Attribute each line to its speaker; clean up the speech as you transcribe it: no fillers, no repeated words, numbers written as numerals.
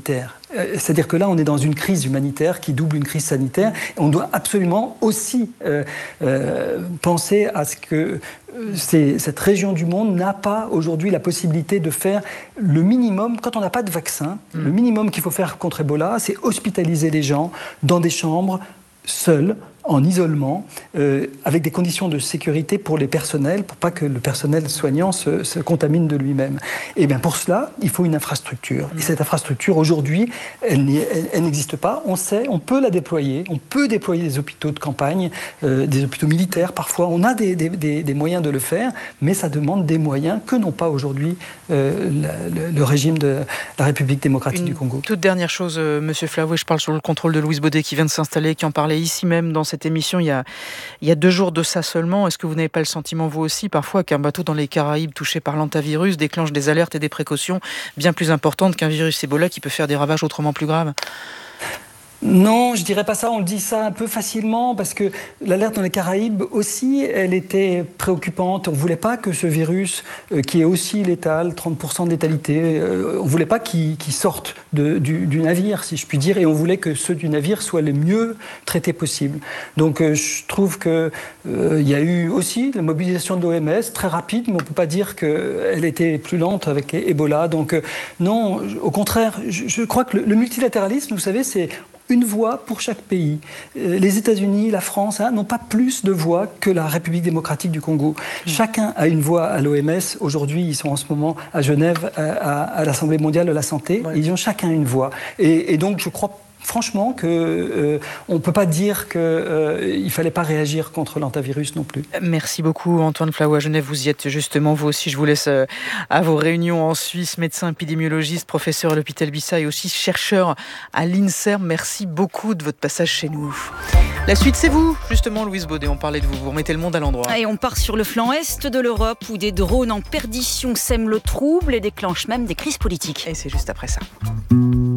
Speaker 1: humanitaire. C'est-à-dire que là, on est dans une crise humanitaire qui double une crise sanitaire. On doit absolument aussi penser à ce que cette région du monde n'a pas aujourd'hui la possibilité de faire le minimum, quand on n'a pas de vaccin, le minimum qu'il faut faire contre Ebola, c'est hospitaliser les gens dans des chambres, seuls, en isolement, avec des conditions de sécurité pour les personnels, pour pas que le personnel soignant se contamine de lui-même. Et bien pour cela, il faut une infrastructure. Et cette infrastructure, aujourd'hui, elle n'existe pas. On sait, on peut la déployer. On peut déployer des hôpitaux de campagne, des hôpitaux militaires parfois. On a des moyens de le faire, mais ça demande des moyens que n'ont pas aujourd'hui le régime de la République démocratique du Congo.
Speaker 2: Toute dernière chose, Monsieur Flavoué, je parle sur le contrôle de Louise Baudet qui vient de s'installer, qui en parlait ici même dans cette émission il y a 2 jours de ça seulement. Est-ce que vous n'avez pas le sentiment, vous aussi, parfois, qu'un bateau dans les Caraïbes touché par l'hantavirus déclenche des alertes et des précautions bien plus importantes qu'un virus Ebola qui peut faire des ravages autrement plus graves ?
Speaker 1: Non, je dirais pas ça. On le dit ça un peu facilement parce que l'alerte dans les Caraïbes aussi, elle était préoccupante. On voulait pas que ce virus, qui est aussi létal, 30% de létalité, on voulait pas qu'il sorte du navire, si je puis dire, et on voulait que ceux du navire soient les mieux traités possible. Donc, je trouve que il y a eu aussi la mobilisation de l'OMS très rapide, mais on peut pas dire qu'elle était plus lente avec Ebola. Donc, non, au contraire, je crois que le multilatéralisme, vous savez, c'est une voix pour chaque pays. Les États-Unis, la France n'ont pas plus de voix que la République démocratique du Congo. Chacun a une voix à l'OMS. Aujourd'hui, ils sont en ce moment à Genève, à l'Assemblée mondiale de la santé. Ouais. Ils ont chacun une voix. Et donc, je crois franchement qu'on ne peut pas dire qu'il ne fallait pas réagir contre l'hantavirus non plus.
Speaker 2: Merci beaucoup Antoine Flavoué à Genève. Vous y êtes justement, vous aussi. Je vous laisse à vos réunions en Suisse, médecin épidémiologiste, professeur à l'hôpital Bissa et aussi chercheur à l'INSERM. Merci beaucoup de votre passage chez nous. La suite, c'est vous, justement, Louise Baudet. On parlait de vous. Vous remettez le monde à l'endroit.
Speaker 3: Et on part sur le flanc est de l'Europe où des drones en perdition sèment le trouble et déclenchent même des crises politiques.
Speaker 2: Et c'est juste après ça.